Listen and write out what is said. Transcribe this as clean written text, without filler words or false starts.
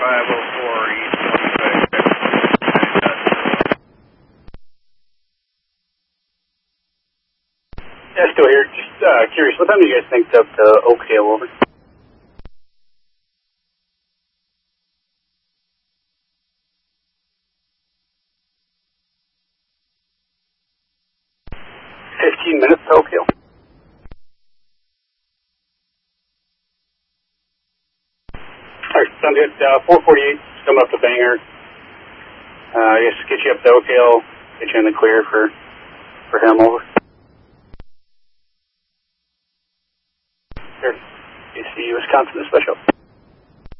504 East 25. Yeah, still here. Just curious, what time do you guys think up to Oakdale, over? 15 minutes to Oakdale. Alright, sounds good. 448, coming up to Bangor. I guess get you up to Oakdale, get you in the clear for him, over. Here, AC Wisconsin, the special.